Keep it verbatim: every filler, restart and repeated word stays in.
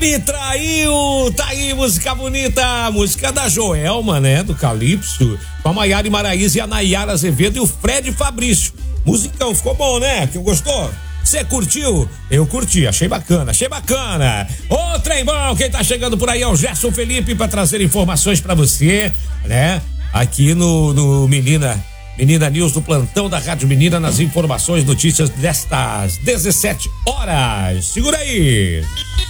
Me traiu, tá aí, música bonita, música da Joelma, né, do Calypso, com a Maiara Imaraíza e a Nayara Azevedo e o Fred Fabrício. Musicão, ficou bom, né? Que gostou? Você curtiu? Eu curti, achei bacana, achei bacana. Ô, trem bom, quem tá chegando por aí é o Gerson Felipe pra trazer informações pra você, né? Aqui no, no Menina, Menina News, do plantão da Rádio Menina, nas informações, notícias destas dezessete horas. Segura aí.